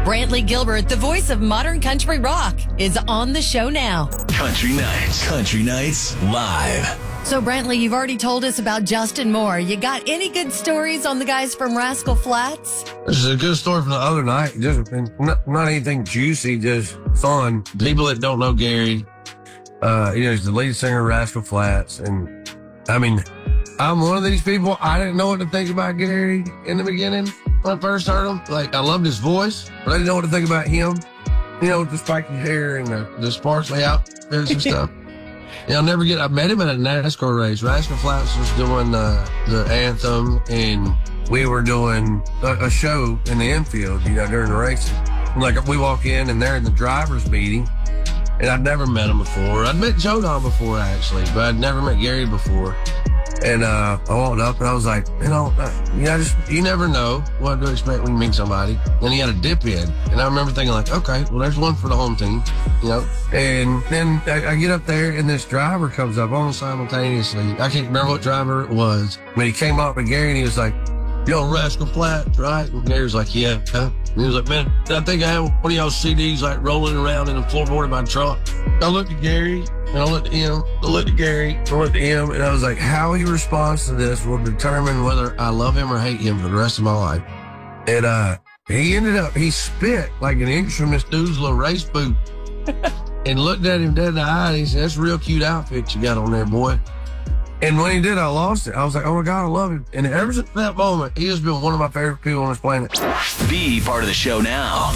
Brantley Gilbert, the voice of modern country rock, is on the show now. Country Nights Live. So, Brantley, you've already told us about Justin Moore. You got any good stories on the guys from Rascal Flatts? This is a good story from the other night. Just not anything juicy, just fun. People that don't know Gary, he's the lead singer of Rascal Flatts. And I mean, I'm one of these people. I didn't know what to think about Gary in the beginning when I first heard him. Like, I loved his voice, but I didn't know what to think about him. With the spiky hair and the sparkly outfits and stuff. I met him at a NASCAR race. Rascal Flatts was doing the anthem, and we were doing a show in the infield, during the races. And we walk in, and they're in the driver's meeting, and I'd never met him before. I'd met Joe Don before, actually, but I'd never met Gary before. And I walked up, and I was like, you never know what to expect when you meet somebody. And he had a dip in. And I remember thinking, okay, well, there's one for the home team, And then I get up there, and this driver comes up almost simultaneously. I can't remember what driver it was. But he came up to Gary, and he was like, "Yo, Rascal Flatts, right?" And Gary was like, "Yeah." And he was like, "Man, I think I have one of y'all CDs rolling around in the floorboard of my truck." I looked at Gary, and I looked at him, I looked at Gary, I looked at him, and I was like, how he responds to this will determine whether I love him or hate him for the rest of my life. And he spit like an inch from this dude's little race boot and looked at him dead in the eye, and he said, "That's a real cute outfit you got on there, boy." And when he did, I lost it. I was like, oh my God, I love him. And ever since that moment, he has been one of my favorite people on this planet. Be part of the show now.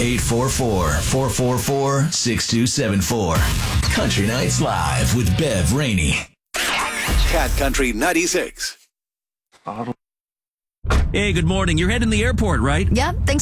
844-444-6274. Country Nights Live with Bev Rainey. Cat Country 96. Hey, good morning. You're heading to the airport, right? Yep, thanks.